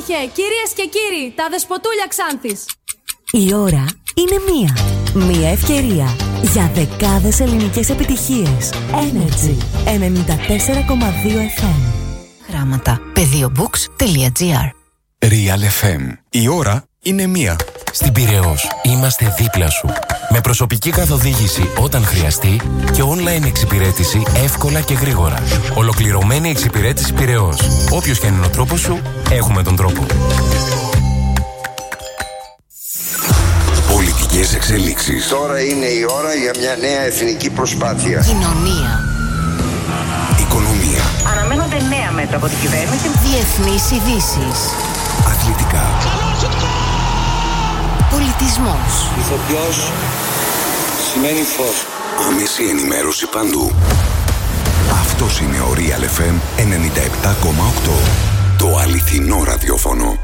Δήμαρχε, κυρίες και κύριοι, τα δεσποτούλια Ξάνθης. Η ώρα είναι μία. Μία ευκαιρία για δεκάδες ελληνικές επιτυχίες. Energy 94,2 FM. Γράμματα. Πεδίobooks.gr. Real FM. Η ώρα είναι μία. Στην Πειραιώς είμαστε δίπλα σου. Με προσωπική καθοδήγηση όταν χρειαστεί και online εξυπηρέτηση εύκολα και γρήγορα. Ολοκληρωμένη εξυπηρέτηση Πειραιώς. Όποιος και είναι ο τρόπος σου, έχουμε τον τρόπο. Πολιτικές εξελίξεις. Τώρα είναι η ώρα για μια νέα εθνική προσπάθεια. Κοινωνία. Οικονομία. Αναμένονται νέα μέτρα από την κυβέρνηση. Διεθνείς ειδήσεις. Αθλητικά. Πολιτισμός. Ηθοποιός σημαίνει φως. Άμεση ενημέρωση παντού. Αυτός είναι ο Real FM 97,8. Το αληθινό ραδιόφωνο.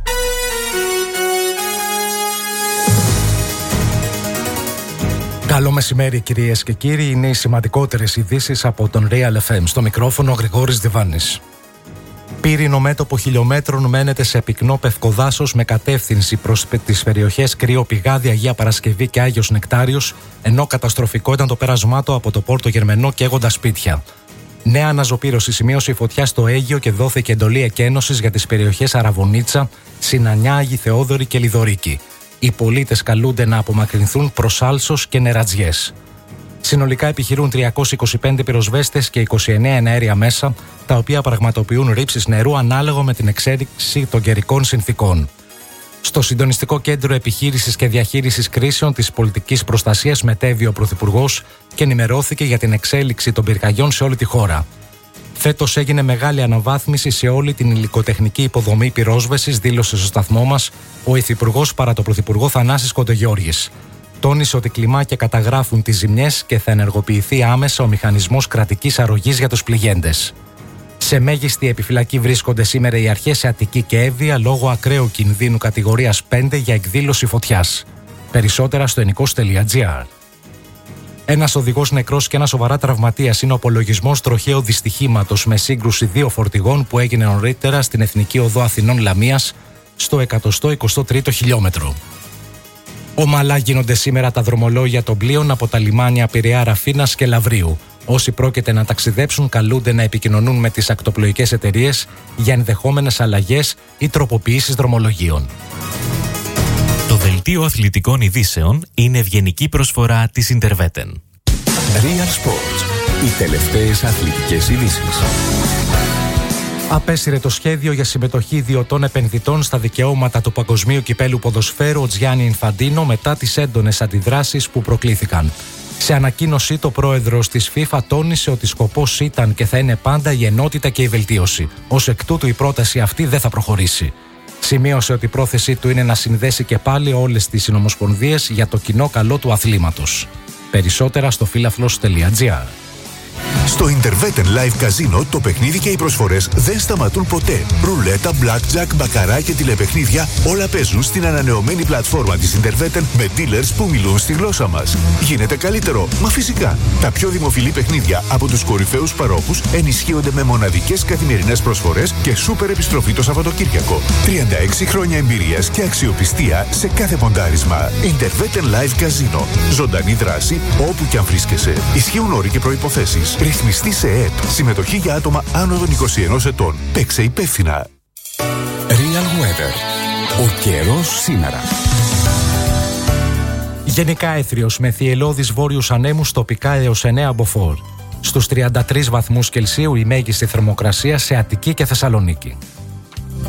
Καλό μεσημέρι κυρίες και κύριοι, είναι οι σημαντικότερες ειδήσεις από τον Real FM. Στο μικρόφωνο ο Γρηγόρης Διβάνης. Πύρινο μέτωπο χιλιόμετρων μένεται σε πυκνό πευκοδάσος με κατεύθυνση προς τις περιοχές Κρύο Πηγάδι, Αγία Παρασκευή και Άγιος Νεκτάριος, ενώ καταστροφικό ήταν το πέρασμά του από το Πόρτο Γερμενό καίγοντας σπίτια. Νέα αναζωπήρωση σημείωσε η φωτιά στο Αίγιο και δόθηκε εντολή εκένωσης για τις περιοχές Αραβωνίτσα, Συνανιά, Άγιοι Θεόδωροι και Λιδωρίκη. Οι πολίτες καλούνται να απομακρυνθούν προς Άλσος και Νερατζιές. Συνολικά επιχειρούν 325 πυροσβέστες και 29 εναέρια μέσα, τα οποία πραγματοποιούν ρήψεις νερού ανάλογα με την εξέλιξη των καιρικών συνθήκων. Στο Συντονιστικό Κέντρο Επιχείρησης και Διαχείρισης Κρίσεων της Πολιτικής Προστασίας μετέβη ο Πρωθυπουργός και ενημερώθηκε για την εξέλιξη των πυρκαγιών σε όλη τη χώρα. Φέτος έγινε μεγάλη αναβάθμιση σε όλη την υλικοτεχνική υποδομή πυρόσβεσης, δήλωσε στο σταθμό μας ο Υφυπουργός παρά το Πρωθυπουργό Θανάσης Κοντογιώργης. Τόνισε ότι κλιμάκια καταγράφουν τις ζημιές και θα ενεργοποιηθεί άμεσα ο μηχανισμός κρατικής αρρωγής για τους πληγέντες. Σε μέγιστη επιφυλακή βρίσκονται σήμερα οι αρχές σε Αττική και Εύβοια λόγω ακραίου κινδύνου κατηγορίας 5 για εκδήλωση φωτιάς. Περισσότερα στο ενικός.gr. Ένας οδηγός νεκρός και ένας σοβαρά τραυματίας είναι ο απολογισμός τροχαίου δυστυχήματος με σύγκρουση δύο φορτηγών που έγινε νωρίτερα στην Εθνική Οδό Αθηνών Λαμίας στο 123ο χιλιόμετρο. Ομαλά γίνονται σήμερα τα δρομολόγια των πλοίων από τα λιμάνια Πειραιά, Ραφίνας και Λαβρίου. Όσοι πρόκειται να ταξιδέψουν καλούνται να επικοινωνούν με τις ακτοπλοϊκές εταιρείες για ενδεχόμενες αλλαγές ή τροποποιήσεις δρομολογίων. Το δελτίο αθλητικών ειδήσεων είναι ευγενική προσφορά της Interveten. Real Sports. Οι τελευταίες αθλητικές ειδήσεις. Απέσυρε το σχέδιο για συμμετοχή ιδιωτών επενδυτών στα δικαιώματα του Παγκοσμίου Κυπέλου Ποδοσφαίρου ο Τζιάννη Ινφαντίνο μετά τις έντονες αντιδράσεις που προκλήθηκαν. Σε ανακοίνωσή του, ο πρόεδρος της FIFA τόνισε ότι σκοπός ήταν και θα είναι πάντα η ενότητα και η βελτίωση. Ως εκ τούτου η πρόταση αυτή δεν θα προχωρήσει. Σημείωσε ότι η πρόθεσή του είναι να συνδέσει και πάλι όλες τις συνομοσπονδίες για το κοινό καλό του αθλήματος. Περισσότερα στο φίλαθλος.gr. Στο Interveten Live Casino το παιχνίδι και οι προσφορές δεν σταματούν ποτέ. Ρουλέτα, blackjack, μπακαρά και τηλεπαιχνίδια όλα παίζουν στην ανανεωμένη πλατφόρμα της Interveten με dealers που μιλούν στη γλώσσα μας. Γίνεται καλύτερο, μα φυσικά. Τα πιο δημοφιλή παιχνίδια από τους κορυφαίους παρόχους ενισχύονται με μοναδικές καθημερινές προσφορές και σούπερ επιστροφή το Σαββατοκύριακο. 36 χρόνια εμπειρίας και αξιοπιστία σε κάθε ποντάρισμα. Interveten Live Casino. Ζωντανή δράση όπου κι αν βρίσκεσαι. Ισχύουν όροι και προϋποθέσεις. Ρυθμιστή σε ΕΕΠ. Συμμετοχή για άτομα άνω των 21 ετών. Παίξε υπεύθυνα. Real Weather. Ο καιρός σήμερα. Γενικά έθριος με θυελλώδεις βόρειους ανέμους τοπικά έως 9 μποφόρ. Στους 33 βαθμούς Κελσίου η μέγιστη θερμοκρασία σε Αττική και Θεσσαλονίκη.